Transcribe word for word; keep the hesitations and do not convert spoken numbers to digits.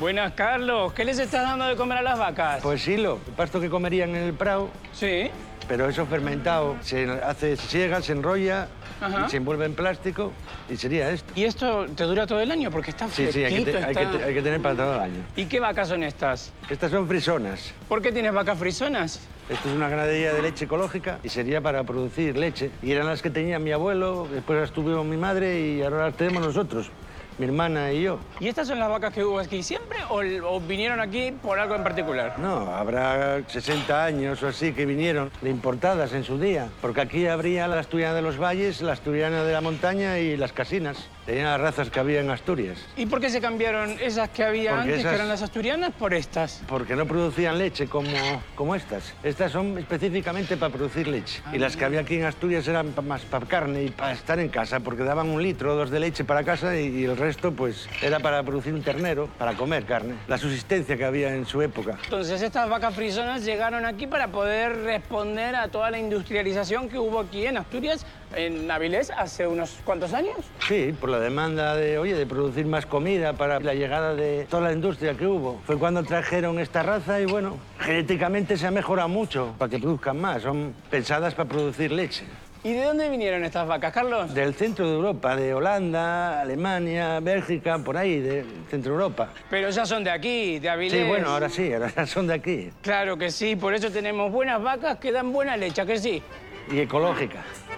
Buenas, Carlos. ¿Qué les estás dando de comer a las vacas? Pues hilo, el pasto que comerían en el prado, Sí. pero eso fermentado, se hace, se siega, se enrolla, Ajá. y se envuelve en plástico y sería esto. ¿Y esto te dura todo el año? Porque está Sí, fresquito, sí, hay que, te- hay, está... que te- hay que tener para todo el año. ¿Y qué vacas son estas? Estas son frisonas. ¿Por qué tienes vacas frisonas? Esto es una ganadería de leche ecológica y sería para producir leche. Y eran las que tenía mi abuelo, después las tuvimos mi madre y ahora las tenemos nosotros, mi hermana y yo. ¿Y estas son las vacas que hubo aquí siempre o, o vinieron aquí por algo en particular? No, habrá sesenta años o así que vinieron de importadas en su día, porque aquí habría la asturiana de los valles, la asturiana de la montaña y las casinas. Tenían las razas que había en Asturias, ¿Y por qué se cambiaron esas que había Porque antes, esas- que eran las asturianas, por estas? porque no producían leche como, como estas. Estas son específicamente para producir leche. Y las que había aquí en Asturias eran pa- más para carne y para estar en casa, porque daban un litro o dos de leche para casa y, y el resto pues era para producir un ternero, para comer carne. La subsistencia que había en su época. Entonces, estas vacas frisonas llegaron aquí para poder responder a toda la industrialización que hubo aquí en Asturias, en Avilés, hace unos cuantos años. Sí, por la demanda de, oye, de producir más comida para la llegada de toda la industria que hubo. Fue cuando trajeron esta raza y, bueno, genéticamente se ha mejorado mucho para que produzcan más. Son pensadas para producir leche. ¿Y de dónde vinieron estas vacas, Carlos? Del centro de Europa, de Holanda, Alemania, Bélgica, por ahí, del centro de Europa. Pero ya son de aquí, de Avilés. Sí, bueno, ahora sí, ahora ya son de aquí. Claro que sí, por eso tenemos buenas vacas que dan buena leche, ¿a que sí? Y ecológica.